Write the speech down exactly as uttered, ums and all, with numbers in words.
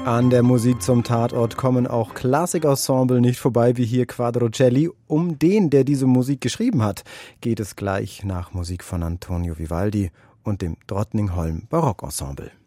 An der Musik zum Tatort kommen auch Klassikensemble nicht vorbei, wie hier Quadrocelli. Um den, der diese Musik geschrieben hat, geht es gleich nach Musik von Antonio Vivaldi und dem Drottningholm Barockensemble.